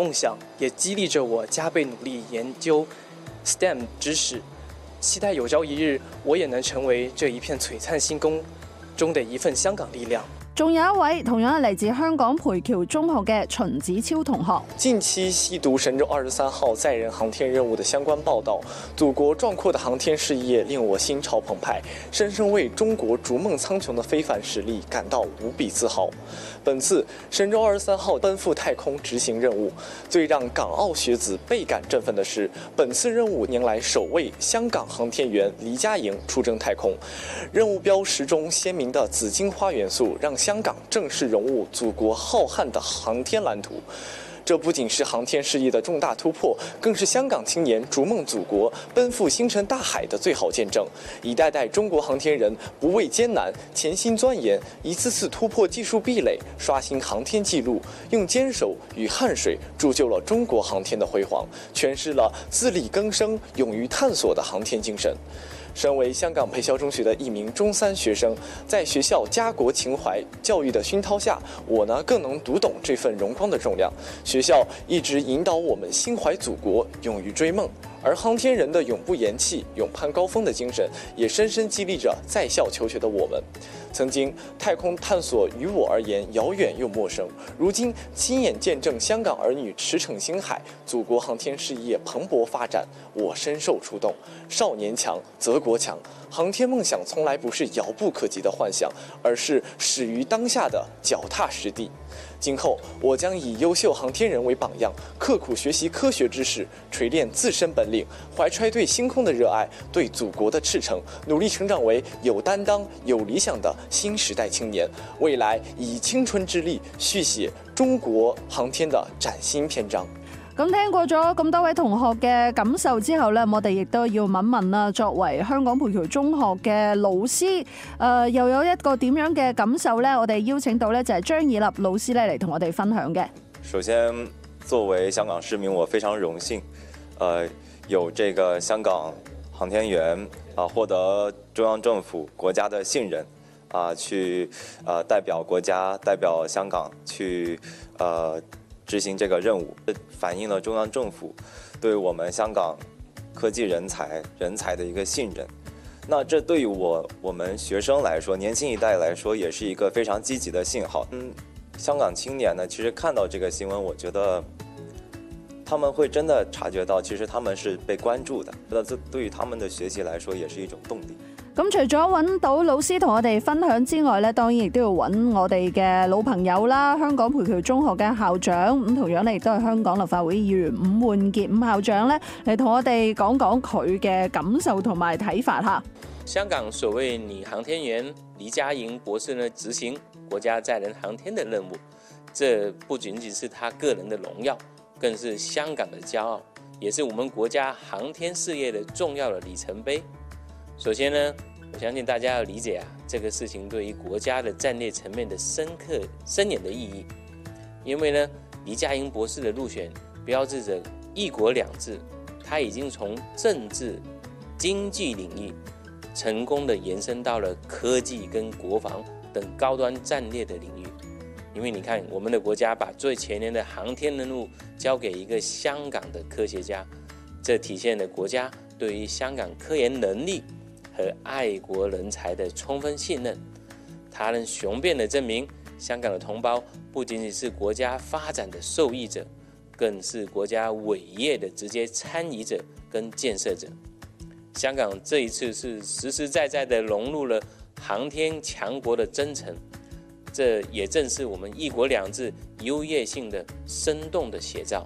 梦想，也激励着我加倍努力研究 STEM 知識。期待有朝一日，我也能成為這一片璀璨星空中的一份香港力量。 仲有一位同樣係嚟自香港培僑中學嘅秦子超同學。 近期細讀神舟23號載人航天任務的相關報道，祖國壯闊的航天事業令我心潮澎湃，深深為中國逐夢蒼穹的非凡實力感到無比自豪。本次神舟23號奔赴太空執行任務，最讓港澳學子倍感振奮的是，本次任務迎來首位香港航天員黎佳瑩出征太空。任務標識中鮮明的紫荊花元素，讓香港正式融入祖國浩瀚的航天藍圖。這不僅是航天事業的重大突破，更是香港青年逐夢祖國、奔赴星辰大海的最好見證。一代代中國航天人不畏艱難，潛心鑽研，一次次突破技術壁壘，刷新航天紀錄，用堅守與汗水鑄就了中國航天的輝煌，詮釋了自力更生、勇於探索的航天精神。身為香港培校中學的一名中3學生，在學校家國情懷教育的熏陶下，我呢更能讀懂這份榮光的重量。學校一直引導我們心懷祖國，勇於追夢，而航天人的永不言棄、勇攀高峰的精神，也深深激勵着在校求學的我們。曾經太空探索於我而言遙遠又陌生，如今親眼見證香港兒女馳騁星海，祖國航天事業蓬勃發展，我深受觸動。少年強則國強，航天夢想從來不是遙不可及的幻想，而是始於當下的腳踏實地。今後我將以優秀航天人為榜樣，刻苦學習科學知識，錘煉自身本領，懷揣對星空的熱愛，對祖國的赤誠，努力成長為有擔當、有理想的新時代青年。未來以青春之力續寫中國航天的嶄新篇章。 咁聽過咗咁多位同學嘅感受之後呢，我哋亦都要問問啦，作為香港培僑中學嘅老師，又有一個點樣嘅感受呢？我哋邀請到呢就係張以立老師咧嚟同我哋分享嘅。 首先，作為香港市民，我非常榮幸，有這個香港航天員獲得中央政府國家的信任，去代表國家、代表香港去執行這個任務，反映了中央政府對我們香港科技人才的一個信任。那這對於我們學生來說，年輕一代來說，也是一個非常積極的信號。香港青年呢，其實看到這個新聞，我覺得他們會真的察覺到，其實他們是被關注的。這對於他們的學習來說，也是一種動力。 咁除咗揾到老師同我哋分享之外咧，當然亦都要揾我哋嘅老朋友啦，香港培僑中學嘅校長，咁同樣咧亦都係香港立法會議員伍煥傑伍校長咧嚟同我哋講講佢嘅感受同埋睇法嚇。 香港所謂女航天員黎佳瑩博士呢，執行國家載人航天的任務，這不僅僅是她個人的榮耀，更是香港的驕傲，也是我們國家航天事業的重要的里程碑。首先呢，我相信大家要理解這個事情對於國家的戰略層面的深刻深遠的意義。因為呢，黎佳瑩博士的入選標誌着一國兩制，他已經從政治、經濟領域成功的延伸到了科技跟國防等高端戰略的領域。因為你看，我們的國家把最前沿的航天任務交給一個香港的科學家，這體現了國家對於香港科研能力和愛國人才的充分信任。它能雄辯地證明，香港的同胞不僅僅是國家發展的受益者，更是國家偉業的直接參與者跟建設者。香港這一次是實實在在地融入了航天強國的征程，這也正是我們一國兩制優越性的生動的寫照。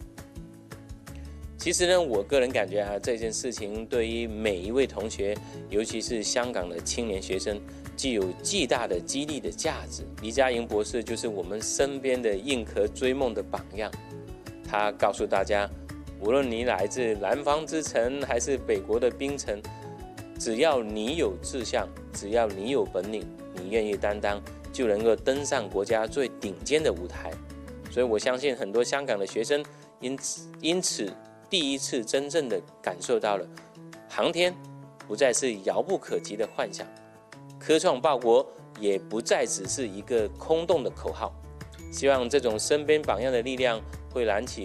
其實呢，我個人感覺這件事情對於每一位同學，尤其是香港的青年學生，具有巨大的激勵的價值。黎佳瑩博士就是我們身邊的硬殼追夢的榜樣。他告訴大家，無論你來自南方之城還是北國的冰城，只要你有志向，只要你有本領，你願意擔當，就能夠登上國家最頂尖的舞台。所以我相信很多香港的學生因此第一次真正的感受到了航天不再是遙不可及的幻想，科創報國也不再只是一個空洞的口號。希望這種身邊榜樣的力量會燃起